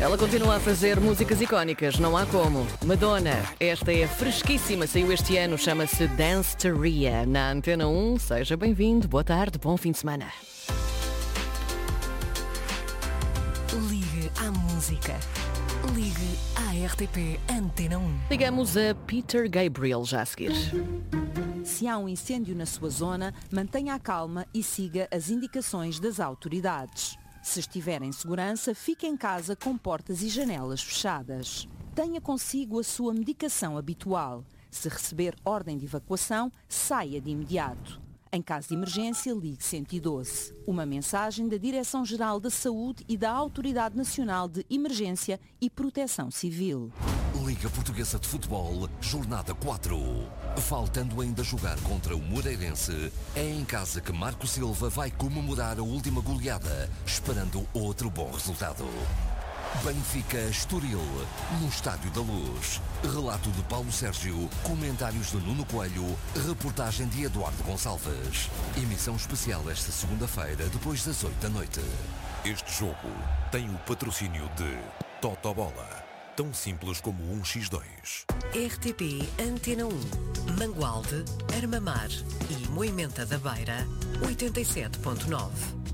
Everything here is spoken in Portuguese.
Ela continua a fazer músicas icónicas, não há como. Madonna, esta é fresquíssima, saiu este ano, chama-se Dance-Teria. Na Antena 1, seja bem-vindo, boa tarde, bom fim de semana. Ligue à música. Ligue à RTP Antena 1. Ligamos a Peter Gabriel já a seguir. Se há um incêndio na sua zona, mantenha a calma e siga as indicações das autoridades. Se estiver em segurança, fique em casa com portas e janelas fechadas. Tenha consigo a sua medicação habitual. Se receber ordem de evacuação, saia de imediato. Em caso de emergência, ligue 112. Uma mensagem da Direção-Geral da Saúde e da Autoridade Nacional de Emergência e Proteção Civil. Liga Portuguesa de Futebol, Jornada 4. Faltando ainda jogar contra o Moreirense, é em casa que Marco Silva vai comemorar a última goleada, esperando outro bom resultado. Benfica Estoril, no Estádio da Luz. Relato de Paulo Sérgio, comentários de Nuno Coelho, reportagem de Eduardo Gonçalves. Emissão especial esta segunda-feira, depois das 8 da noite. Este jogo tem o patrocínio de Totobola. Tão simples como 1x2. RTP Antena 1. Mangualde, Armamar e Moimenta da Beira, 87.9.